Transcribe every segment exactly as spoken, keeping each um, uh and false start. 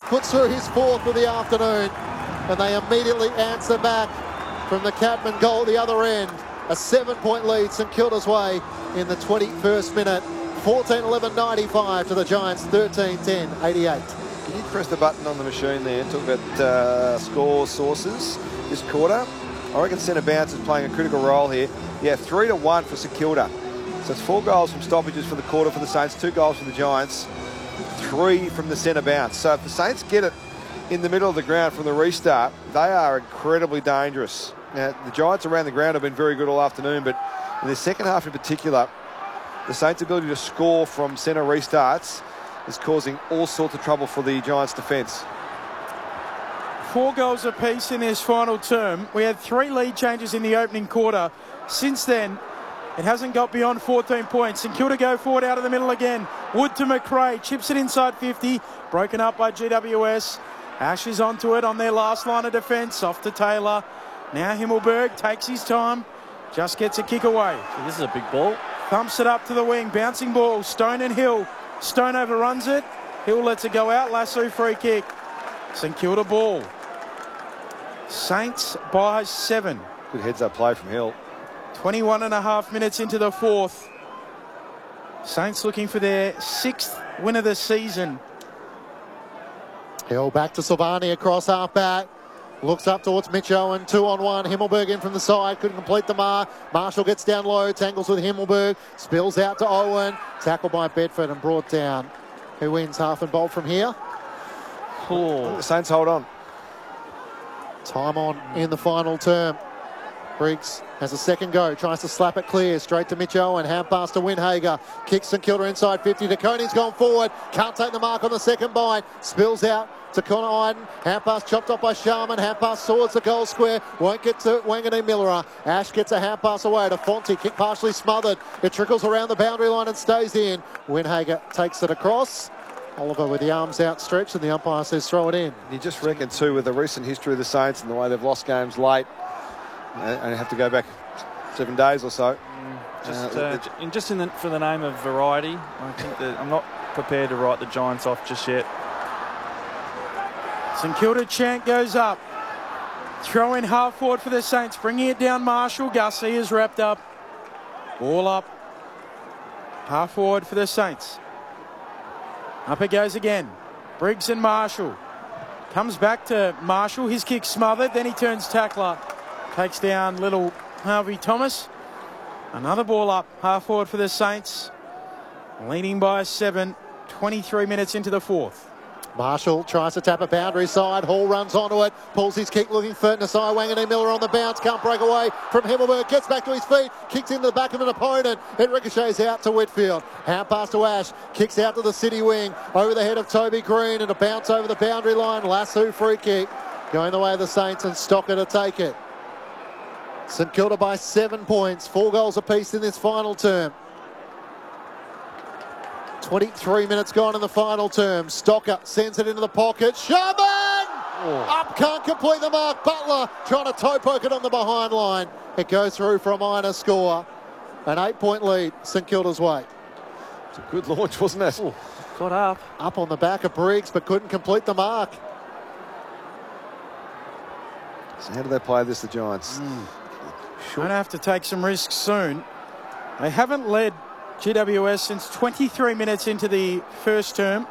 puts through his fourth of the afternoon, and they immediately answer back from the Cadman goal at the other end. A seven-point lead St Kilda's way in the twenty-first minute. fourteen eleven ninety-five to the Giants, thirteen ten eighty-eight. Can you press the button on the machine there and talk about uh, score sources this quarter? I reckon centre bounce is playing a critical role here. Yeah, three to one for St Kilda. So it's four goals from stoppages for the quarter for the Saints, two goals for the Giants, three from the centre bounce. So if the Saints get it in the middle of the ground from the restart, they are incredibly dangerous. Now, the Giants around the ground have been very good all afternoon, but in the second half in particular, the Saints' ability to score from centre restarts is causing all sorts of trouble for the Giants' defence. Four goals apiece in this final term. We had three lead changes in the opening quarter. Since then, it hasn't got beyond fourteen points. St Kilda go forward out of the middle again. Wood to McRae, chips it inside fifty, broken up by G W S. Ash is onto it on their last line of defence, off to Taylor. Now Himmelberg takes his time, just gets a kick away. So this is a big ball. Thumps it up to the wing, bouncing ball, Stone and Hill. Stone overruns it, Hill lets it go out, Lasso free kick. St Kilda ball. Saints by seven. Good heads-up play from Hill. twenty-one and a half minutes into the fourth. Saints looking for their sixth win of the season. Hill back to Silvani across half back. Looks up towards Mitch Owen, two on one. Himmelberg in from the side, couldn't complete the mark. Marshall gets down low, tangles with Himmelberg, spills out to Owen. Tackled by Bedford and brought down. Who wins half and bolt from here? Oh. The Saints hold on. Time on in the final term. Briggs has a second go, tries to slap it clear, straight to Mitch Owen, hand pass to Windhager, kicks St Kilda inside fifty, Coney's gone forward, can't take the mark on the second bite, spills out to Connor Iden, hand pass chopped off by Sharman, hand pass towards the goal square, won't get to Wanganeen Millerer. Ash gets a hand pass away to Fonte, kick partially smothered, it trickles around the boundary line and stays in. Windhager takes it across. Oliver with the arms outstretched and the umpire says throw it in. You just reckon too, with the recent history of the Saints and the way they've lost games late, and have to go back seven days or so. Mm, just, uh, uh, in, just in the, for the name of variety, I think that I'm not prepared to write the Giants off just yet. St Kilda chant goes up. Throw in half forward for the Saints, bringing it down Marshall. Garcia is wrapped up. Ball up. Half forward for the Saints. Up it goes again. Briggs and Marshall. Comes back to Marshall. His kick smothered. Then he turns tackler. Takes down little Harvey Thomas. Another ball up. Half forward for the Saints. Leading by seven. twenty-three minutes into the fourth. Marshall tries to tap a boundary side. Hall runs onto it. Pulls his kick looking for Nasai Wanganeen Miller on the bounce. Can't break away from Himmelberg. Gets back to his feet. Kicks into the back of an opponent. It ricochets out to Whitfield. Hand pass to Ash. Kicks out to the city wing. Over the head of Toby Green and a bounce over the boundary line. Lasso free kick. Going the way of the Saints and Stocker to take it. St Kilda by seven points. Four goals apiece in this final term. twenty-three minutes gone in the final term. Stocker sends it into the pocket. Sharman! Oh. Up, can't complete the mark. Butler trying to toe poke it on the behind line. It goes through for a minor score. An eight-point lead, St Kilda's way. It's a good launch, wasn't it? Oh, got up. Up on the back of Briggs, but couldn't complete the mark. So how do they play this, the Giants? Mm. Sure. Going to have to take some risks soon. They haven't led G W S since twenty-three minutes into the first term.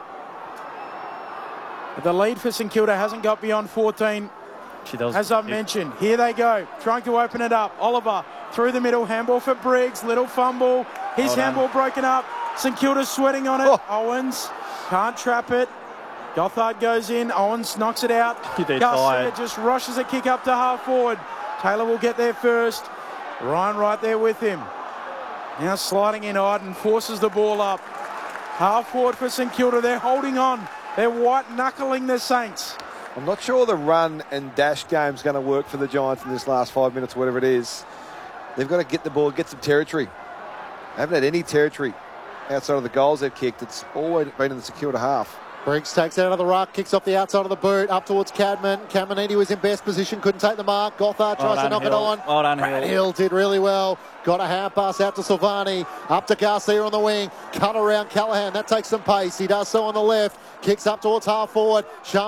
The lead for St Kilda hasn't got beyond fourteen. As I've mentioned, here they go, trying to open it up. Oliver through the middle, handball for Briggs, little fumble. His well handball broken up. St Kilda's sweating on it. Oh. Owens can't trap it. Gothard goes in. Owens knocks it out. Garcia just rushes a kick up to half forward. Taylor will get there first. Ryan right there with him. Now sliding in, Iden forces the ball up. Half forward for St Kilda. They're holding on. They're white-knuckling the Saints. I'm not sure the run and dash game's going to work for the Giants in this last five minutes, whatever it is. They've got to get the ball, get some territory. They haven't had any territory outside of the goals they've kicked. It's always been in the St Kilda half. Briggs takes it out of the ruck, kicks off the outside of the boot, up towards Cadman. Caminiti was in best position, couldn't take the mark. Gothard tries well to knock Hill. it on. Well done, Brad Hill. Hill did really well. Got a hand pass out to Silvani. Up to Garcia on the wing. Cut around Callaghan. That takes some pace. He does so on the left. Kicks up towards half forward. Sharp